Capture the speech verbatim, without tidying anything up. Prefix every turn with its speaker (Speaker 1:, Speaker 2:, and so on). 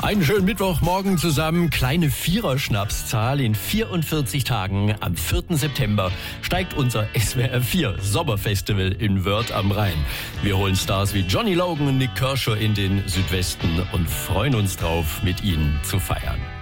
Speaker 1: Einen schönen Mittwochmorgen zusammen. Kleine Vierer-Schnapszahl. In vierundvierzig Tagen, am vierten September, steigt unser S W R vier Sommerfestival in Wörth am Rhein. Wir holen Stars wie Johnny Logan und Nick Kershaw in den Südwesten und freuen uns drauf, mit ihnen zu feiern.